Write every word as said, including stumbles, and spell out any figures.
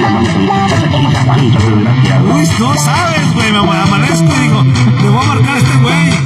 Uy, no sabes, güey, me amanezco y digo, le voy a marcar a este güey.